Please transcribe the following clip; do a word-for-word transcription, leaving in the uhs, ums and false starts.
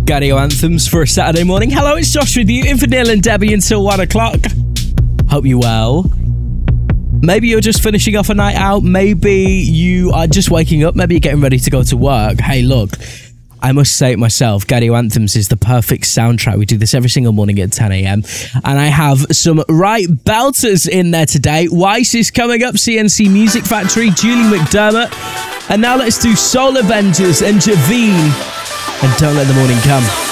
Gadio Anthems for a Saturday morning. Hello, it's Josh with you, in for Neil and Debbie until one o'clock. Hope you're well. Maybe you're just finishing off a night out. Maybe you are just waking up. Maybe you're getting ready to go to work. Hey, look, I must say it myself, Gadio Anthems is the perfect soundtrack. We do this every single morning at ten a.m. And I have some right belters in there today. Weiss is coming up, C N C Music Factory, Julie McDermott. And now let's do Soul Avengers and Javine. And Don't Let the Morning Come.